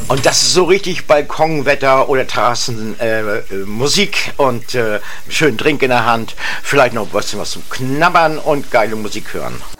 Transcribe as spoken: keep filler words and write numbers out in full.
Und das ist so richtig Balkonwetter oder Terrassen äh, äh, Musik und äh, schön Drink in der Hand, vielleicht noch ein bisschen was zum Knabbern und geile Musik hören.